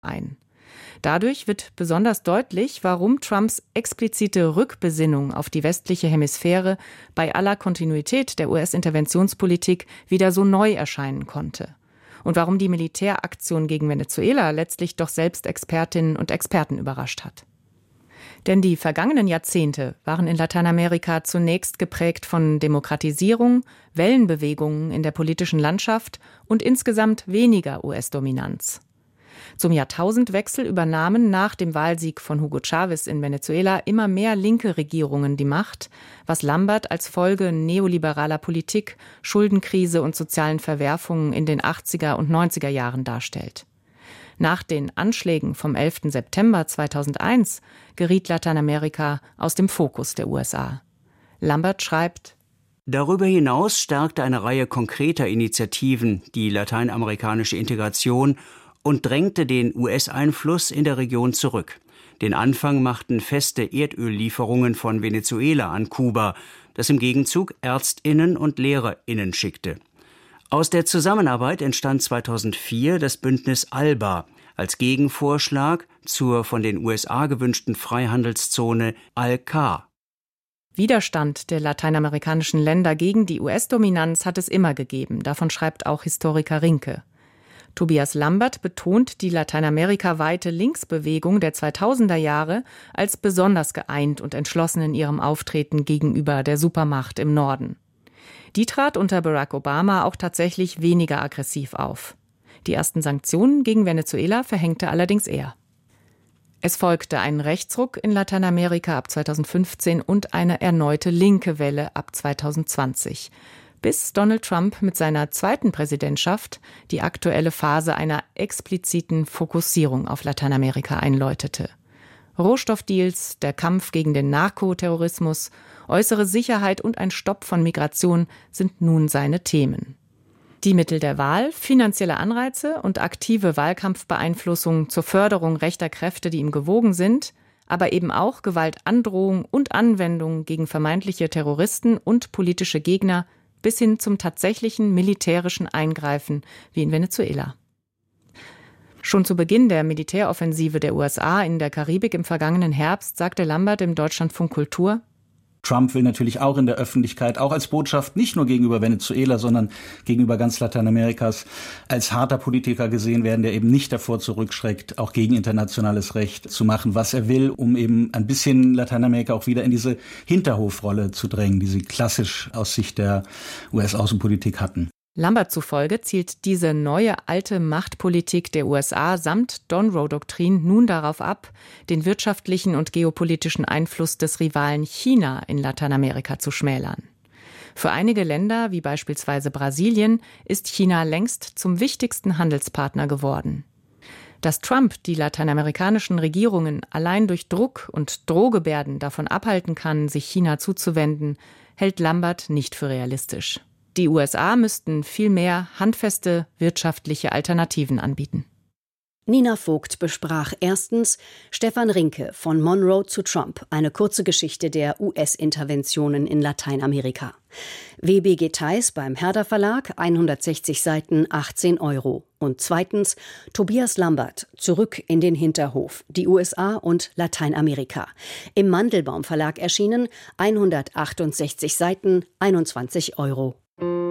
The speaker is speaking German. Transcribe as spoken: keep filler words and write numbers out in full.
ein. Dadurch wird besonders deutlich, warum Trumps explizite Rückbesinnung auf die westliche Hemisphäre bei aller Kontinuität der U S-Interventionspolitik wieder so neu erscheinen konnte. Und warum die Militäraktion gegen Venezuela letztlich doch selbst Expertinnen und Experten überrascht hat. Denn die vergangenen Jahrzehnte waren in Lateinamerika zunächst geprägt von Demokratisierung, Wellenbewegungen in der politischen Landschaft und insgesamt weniger U S-Dominanz. Zum Jahrtausendwechsel übernahmen nach dem Wahlsieg von Hugo Chávez in Venezuela immer mehr linke Regierungen die Macht, was Lambert als Folge neoliberaler Politik, Schuldenkrise und sozialen Verwerfungen in den achtziger und neunziger Jahren darstellt. Nach den Anschlägen vom elften September zweitausendeins geriet Lateinamerika aus dem Fokus der U S A. Lambert schreibt: Darüber hinaus stärkte eine Reihe konkreter Initiativen die lateinamerikanische Integration und drängte den U S-Einfluss in der Region zurück. Den Anfang machten feste Erdöllieferungen von Venezuela an Kuba, das im Gegenzug ÄrztInnen und LehrerInnen schickte. Aus der Zusammenarbeit entstand zweitausendvier das Bündnis ALBA als Gegenvorschlag zur von den U S A gewünschten Freihandelszone A L C A. Widerstand der lateinamerikanischen Länder gegen die U S-Dominanz hat es immer gegeben, davon schreibt auch Historiker Rinke. Tobias Lambert betont die lateinamerikaweite Linksbewegung der zweitausender Jahre als besonders geeint und entschlossen in ihrem Auftreten gegenüber der Supermacht im Norden. Die trat unter Barack Obama auch tatsächlich weniger aggressiv auf. Die ersten Sanktionen gegen Venezuela verhängte allerdings er. Es folgte ein Rechtsruck in Lateinamerika ab zweitausendfünfzehn und eine erneute linke Welle ab zweitausendzwanzig. Bis Donald Trump mit seiner zweiten Präsidentschaft die aktuelle Phase einer expliziten Fokussierung auf Lateinamerika einläutete. Rohstoffdeals, der Kampf gegen den Narkoterrorismus, äußere Sicherheit und ein Stopp von Migration sind nun seine Themen. Die Mittel der Wahl, finanzielle Anreize und aktive Wahlkampfbeeinflussung zur Förderung rechter Kräfte, die ihm gewogen sind, aber eben auch Gewaltandrohung und Anwendung gegen vermeintliche Terroristen und politische Gegner bis hin zum tatsächlichen militärischen Eingreifen wie in Venezuela. Schon zu Beginn der Militäroffensive der U S A in der Karibik im vergangenen Herbst sagte Lambert im Deutschlandfunk Kultur: Trump will natürlich auch in der Öffentlichkeit, auch als Botschaft nicht nur gegenüber Venezuela, sondern gegenüber ganz Lateinamerikas, als harter Politiker gesehen werden, der eben nicht davor zurückschreckt, auch gegen internationales Recht zu machen, was er will, um eben ein bisschen Lateinamerika auch wieder in diese Hinterhofrolle zu drängen, die sie klassisch aus Sicht der U S-Außenpolitik hatten. Lambert zufolge zielt diese neue alte Machtpolitik der U S A samt Donroe-Doktrin nun darauf ab, den wirtschaftlichen und geopolitischen Einfluss des Rivalen China in Lateinamerika zu schmälern. Für einige Länder, wie beispielsweise Brasilien, ist China längst zum wichtigsten Handelspartner geworden. Dass Trump die lateinamerikanischen Regierungen allein durch Druck und Drohgebärden davon abhalten kann, sich China zuzuwenden, hält Lambert nicht für realistisch. Die U S A müssten vielmehr handfeste wirtschaftliche Alternativen anbieten. Nina Vogt besprach erstens Stefan Rinke von Monroe zu Trump, eine kurze Geschichte der U S-Interventionen in Lateinamerika. W B G Theis beim Herder Verlag, hundertsechzig Seiten, achtzehn Euro. Und zweitens Tobias Lambert, Zurück in den Hinterhof, die U S A und Lateinamerika. Im Mandelbaum Verlag erschienen, hundertachtundsechzig Seiten, einundzwanzig Euro.